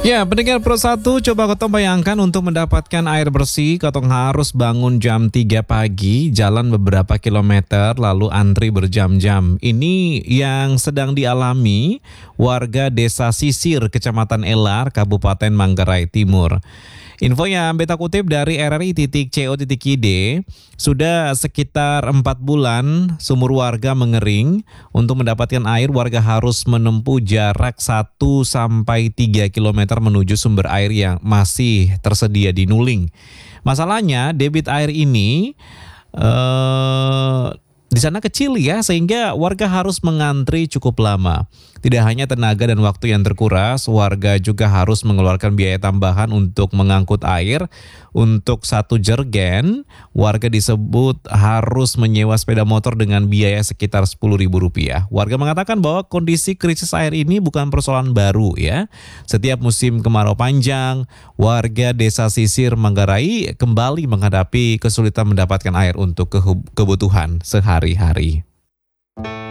Ya, pendengar Pro 1, coba kotong bayangkan untuk mendapatkan air bersih, kotong harus bangun jam 3 pagi, jalan beberapa kilometer, lalu antri berjam-jam. Ini yang sedang dialami warga Desa Sisir, Kecamatan Elar, Kabupaten Manggarai Timur. Info yang beta kutip dari RRI.co.id, sudah sekitar 4 bulan sumur warga mengering. Untuk mendapatkan air, warga harus menempuh jarak 1-3 km menuju sumber air yang masih tersedia di Nuling. Masalahnya, debit air ini di sana kecil ya, sehingga warga harus mengantri cukup lama. Tidak hanya tenaga dan waktu yang terkuras, warga juga harus mengeluarkan biaya tambahan untuk mengangkut air. Untuk 1 jergen, warga disebut harus menyewa sepeda motor dengan biaya sekitar Rp10.000. Warga mengatakan bahwa kondisi krisis air ini bukan persoalan baru ya. Setiap musim kemarau panjang, warga Desa Sisir Manggarai kembali menghadapi kesulitan mendapatkan air untuk kebutuhan sehari-hari.